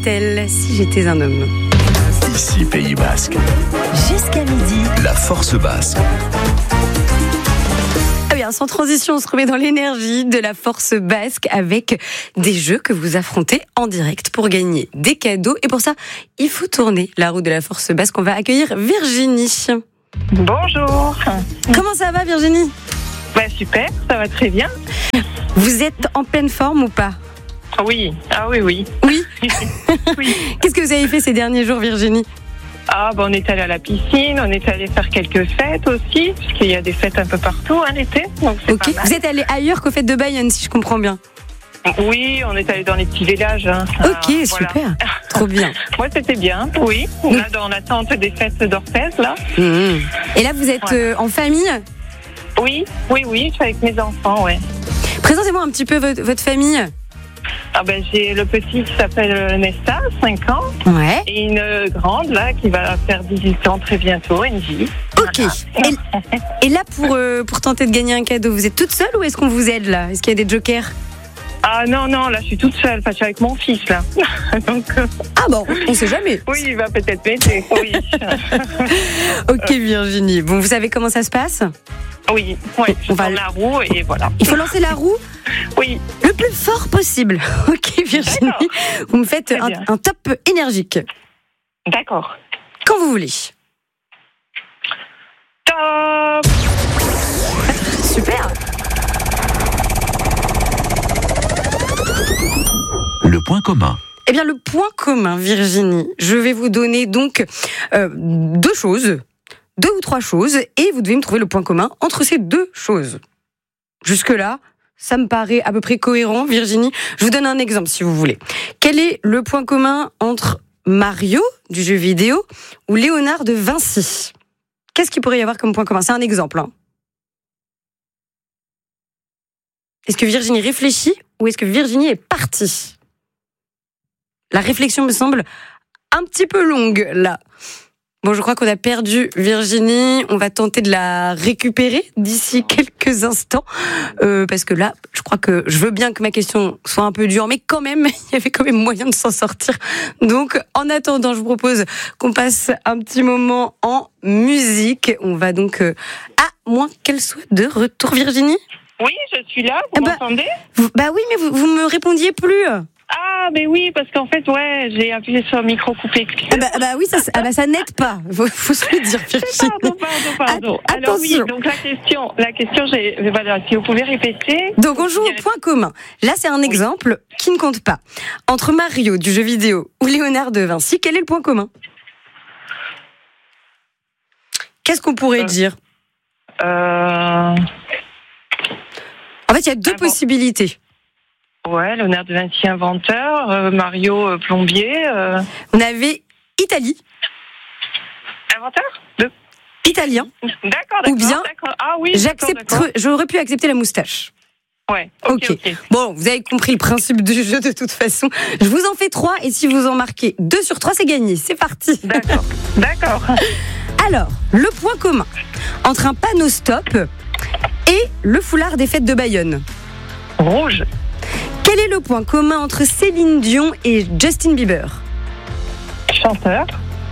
Natel, si j'étais un homme. Ici Pays Basque. Jusqu'à midi. La Force Basque. Ah bien, sans transition, on se remet dans l'énergie de la Force Basque avec des jeux que vous affrontez en direct pour gagner des cadeaux. Et pour ça, il faut tourner la roue de la Force Basque. On va accueillir Virginie. Bonjour. Comment ça va, Virginie ? Super, ça va très bien. Vous êtes en pleine forme ou pas ? Oui, oui. Oui. Oui. Qu'est-ce que vous avez fait ces derniers jours, Virginie ? On est allé à la piscine, on est allé faire quelques fêtes aussi, parce qu'il y a des fêtes un peu partout l'été. Donc c'est Ok. pas mal. Vous êtes allé ailleurs qu'aux fêtes de Bayonne, si je comprends bien. Oui, on est allé dans les petits villages. Ok, super. Trop bien. Moi, c'était bien, oui. Là, dans l'attente des fêtes d'Orthez, là. Et là, vous êtes en famille ? Oui, je suis avec mes enfants, ouais. Présentez-moi un petit peu votre famille. J'ai le petit qui s'appelle Nesta, 5 ans. Ouais. Et une grande, là, qui va faire 18 ans très bientôt, Angie. Ok. Et là, pour tenter de gagner un cadeau, vous êtes toute seule ou est-ce qu'on vous aide là ? Est-ce qu'il y a des jokers ? Non, là, je suis toute seule, je suis avec mon fils, là. Donc, Ah bon, on sait jamais. oui, il va peut-être m'aider, oui. Ok, Virginie. Bon, vous savez comment ça se passe ? Oui, je On va tourne la roue et voilà. Il faut lancer la roue Oui, le plus fort possible. Ok, Virginie. D'accord. Vous me faites Très bien. un top énergique. d'accord. Quand vous voulez. Top. Super. Le point commun. Eh bien, le point commun, Virginie, je vais vous donner donc deux ou trois choses, et vous devez me trouver le point commun entre ces deux choses. Jusque-là, ça me paraît à peu près cohérent, Virginie. Je vous donne un exemple, si vous voulez. Quel est le point commun entre Mario, du jeu vidéo, ou Léonard de Vinci ? Qu'est-ce qu'il pourrait y avoir comme point commun ? C'est un exemple. Est-ce que Virginie réfléchit, ou est-ce que Virginie est partie ? La réflexion me semble un petit peu longue, là. Bon, je crois qu'on a perdu Virginie. On va tenter de la récupérer d'ici quelques instants. Parce que là, je crois que je veux bien que ma question soit un peu dure, mais quand même, il y avait quand même moyen de s'en sortir. Donc, en attendant, je vous propose qu'on passe un petit moment en musique. On va donc, à moins qu'elle soit de retour, Virginie. Oui, je suis là, vous m'entendez ? Oui, mais vous me répondiez plus. Mais oui, parce qu'en fait, j'ai appuyé sur le micro coupé. Oui, ça n'aide pas. Faut se le dire, Virginie. Pardon. Alors oui, Attention. donc la question, voilà, si vous pouvez répéter. Donc on joue au point commun. Là, c'est un exemple qui ne compte pas. Entre Mario du jeu vidéo ou Léonard de Vinci, quel est le point commun ? Qu'est-ce qu'on pourrait dire ? En fait, il y a deux possibilités. Ouais, Léonard de Vinci, inventeur, Mario, plombier. On avait Italie, Inventeur ? italien, D'accord. Ou bien, d'accord. Ah oui, d'accord. J'aurais pu accepter la moustache. Ouais, ok. Bon, vous avez compris le principe du jeu de toute façon. Je vous en fais 3 et si vous en marquez 2 sur 3, c'est gagné. C'est parti. D'accord. Alors, le point commun entre un panneau stop et le foulard des fêtes de Bayonne. Rouge. Quel est le point commun entre Céline Dion et Justin Bieber ? Chanteur.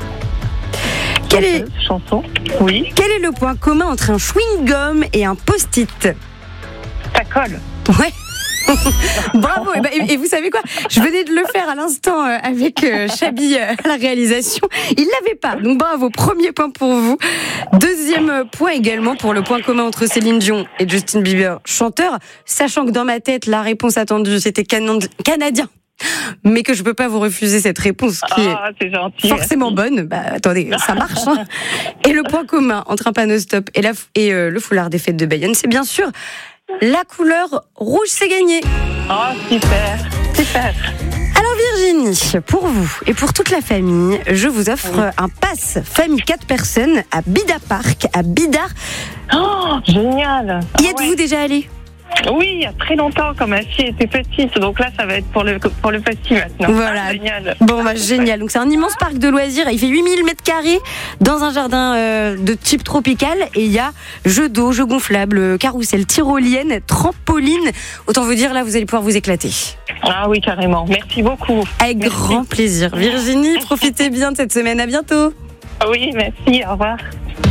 Chanson. Oui. Quel est le point commun entre un chewing-gum et un post-it ? Ça colle. Ouais. Bravo. Et vous savez quoi ? Je venais de le faire à l'instant avec Chabi à la réalisation. Il l'avait pas. Donc bravo. Premier point pour vous. Deuxième point également pour le point commun entre Céline Dion et Justin Bieber, chanteur. Sachant que dans ma tête, la réponse attendue, c'était canadien. Mais que je peux pas vous refuser cette réponse qui c'est gentil, forcément bonne. Attendez, ça marche. Et le point commun entre un panneau stop et le foulard des fêtes de Bayonne, c'est bien sûr la couleur rouge. C'est gagné. Oh, super. Alors Virginie, pour vous et pour toute la famille, je vous offre un pass famille 4 personnes à Bida Park, à Bidart. Oh, génial. Y êtes-vous déjà allé ? Oui, il y a très longtemps, quand ma fille était petite. Donc là, ça va être pour le petit maintenant. Voilà. Ah, génial. Bon, génial. Donc c'est un immense parc de loisirs. Il fait 8000 mètres carrés dans un jardin de type tropical. Et il y a jeux d'eau, jeux gonflables, carrousel, tyrolienne, trampoline. Autant vous dire, là, vous allez pouvoir vous éclater. Ah oui, carrément. Merci beaucoup. Avec grand plaisir. Virginie, profitez bien de cette semaine. À bientôt. Oui, merci. Au revoir.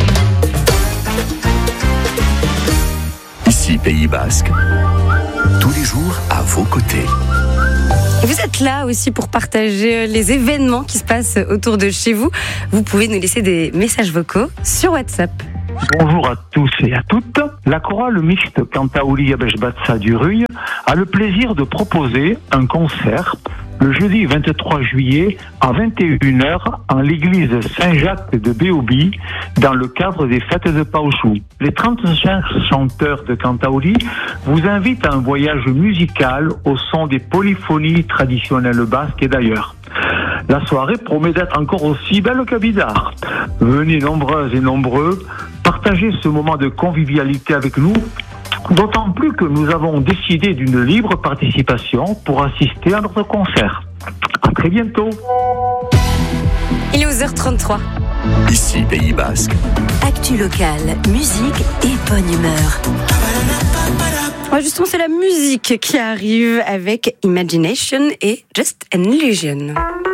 Ici Pays Basque. Tous les jours à vos côtés. Vous êtes là aussi pour partager les événements qui se passent autour de chez vous. Vous pouvez nous laisser des messages vocaux sur WhatsApp. Bonjour à tous et à toutes. La chorale mixte Kantaouli Abeshbatsa du Ruy a le plaisir de proposer un concert le jeudi 23 juillet à 21h en l'église Saint-Jacques de Béobi dans le cadre des fêtes de Paochou. Les 35 chanteurs de Kantaouli vous invitent à un voyage musical au son des polyphonies traditionnelles basques et d'ailleurs. La soirée promet d'être encore aussi belle qu'Abidar. Venez nombreuses et nombreux, partagez ce moment de convivialité avec nous, d'autant plus que nous avons décidé d'une libre participation pour assister à notre concert. À très bientôt. Il est 11h33. Ici Pays Basque. Actu locale, musique et bonne humeur. Ouais, justement, c'est la musique qui arrive avec Imagination et Just an Illusion.